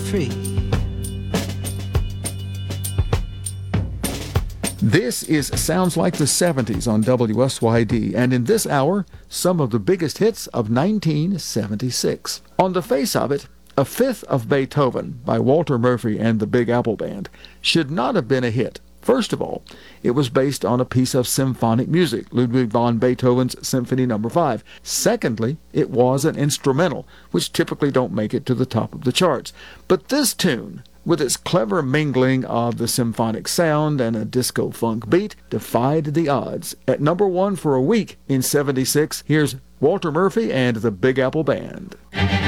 free. This is Sounds Like the 70s on WSYD, and in this hour, some of the biggest hits of 1976. On the face of it, A Fifth of Beethoven by Walter Murphy and the Big Apple Band should not have been a hit. First of all, it was based on a piece of symphonic music, Ludwig van Beethoven's Symphony No. 5. Secondly, it was an instrumental, which typically don't make it to the top of the charts. But this tune, with its clever mingling of the symphonic sound and a disco-funk beat, defied the odds. At number 1 for a week in '76, here's Walter Murphy and the Big Apple Band.